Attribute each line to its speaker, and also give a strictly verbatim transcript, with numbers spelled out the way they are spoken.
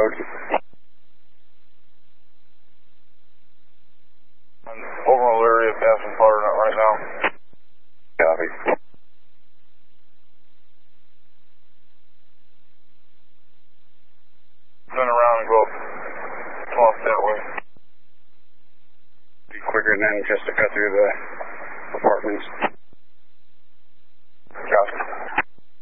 Speaker 1: road.
Speaker 2: I'm overall area passing fire nut right now.
Speaker 1: Copy.
Speaker 2: Turn around and go across that way.
Speaker 1: Be quicker than just to cut through the apartments.